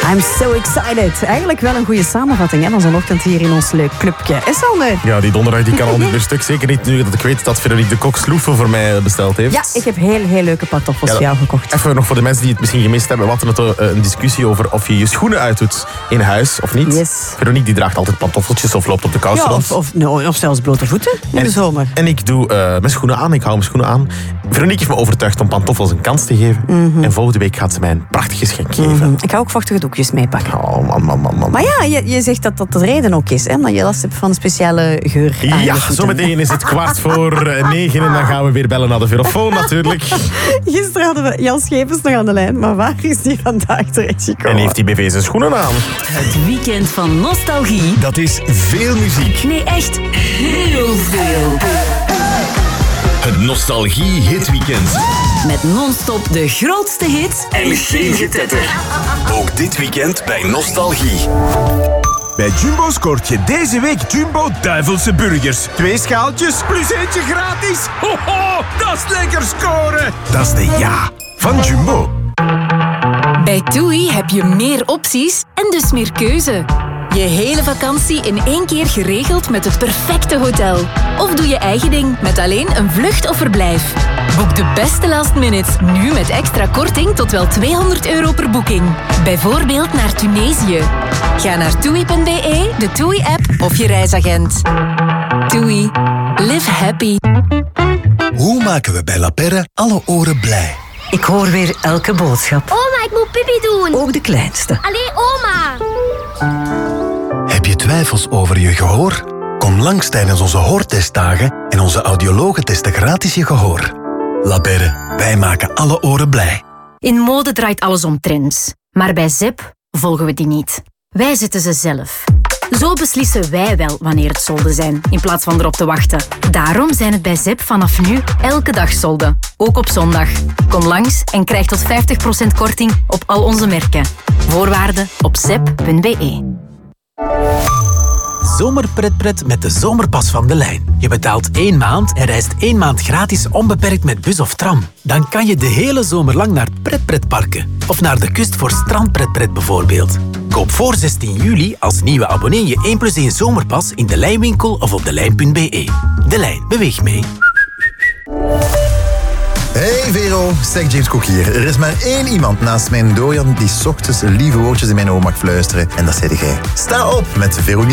I'm so excited. Eigenlijk wel een goede samenvatting van zo'n ochtend hier in ons leuk clubje. Is Sander? Ja, die donderdag die kan al niet meer stuk. Zeker niet nu dat ik weet dat Veronique de Kok sloeven voor mij besteld heeft. Ja, ik heb heel leuke pantoffels voor jou gekocht. Even nog voor de mensen die het misschien gemist hebben. We hadden een discussie over of je je schoenen uitdoet in huis of niet. Yes. Veronique die draagt altijd pantoffeltjes of loopt op de kousen rond. Of zelfs blote voeten in de zomer. En ik doe mijn schoenen aan. Ik hou mijn schoenen aan. Veronique heeft me overtuigd om pantoffels een kans te geven. En volgende week gaat ze mij een prachtig geschenk geven. Ik ga ook vochtige doekjes meepakken. Oh, man. Maar ja, je zegt dat dat de reden ook is, hè? Dat je last hebt van een speciale geur. Ja, zometeen is het 8:45 en dan gaan we weer bellen naar de verofoon natuurlijk. Gisteren hadden we Jan Schepens nog aan de lijn, maar waar is die vandaag terechtgekomen? En heeft die BV zijn schoenen aan? Het weekend van nostalgie. Dat is veel muziek. Nee, echt heel veel. Het Nostalgie Hitweekend. Met non-stop de grootste hits En geen getetter. Ook dit weekend bij Nostalgie. Bij Jumbo scoort je deze week Jumbo Duivelse Burgers. 2 schaaltjes plus eentje gratis. Ho, ho, dat is lekker scoren. Dat is de ja van Jumbo. Bij TUI heb je meer opties en dus meer keuze. Je hele vakantie in 1 keer geregeld met het perfecte hotel. Of doe je eigen ding met alleen een vlucht of verblijf. Boek de beste last minutes nu met extra korting tot wel €200 per boeking. Bijvoorbeeld naar Tunesië. Ga naar TUI.be, de TUI-app of je reisagent. TUI. Live happy. Hoe maken we bij La Perre alle oren blij? Ik hoor weer elke boodschap. Oma, ik moet pipi doen. Ook de kleinste. Allee, oma. Heb je twijfels over je gehoor? Kom langs tijdens onze hoortestdagen en onze audiologen testen gratis je gehoor. La Perre, wij maken alle oren blij. In mode draait alles om trends. Maar bij ZEP volgen we die niet. Wij zetten ze zelf. Zo beslissen wij wel wanneer het solden zijn, in plaats van erop te wachten. Daarom zijn het bij ZEP vanaf nu elke dag solden. Ook op zondag. Kom langs en krijg tot 50% korting op al onze merken. Voorwaarden op zep.be. Zomerpretpret met de zomerpas van De Lijn. Je betaalt 1 maand en reist 1 maand gratis onbeperkt met bus of tram. Dan kan je de hele zomer lang naar pretpretparken. Of naar de kust voor strandpretpret bijvoorbeeld. Koop voor 16 juli als nieuwe abonnee je 1+1 zomerpas in De Lijnwinkel of op delijn.be. De Lijn, beweeg mee. Hey Vero, Sec James Cook hier. Er is maar 1 iemand naast mijn Dorian die 's ochtends lieve woordjes in mijn oor mag fluisteren. En dat zei jij. Sta op met Veronique.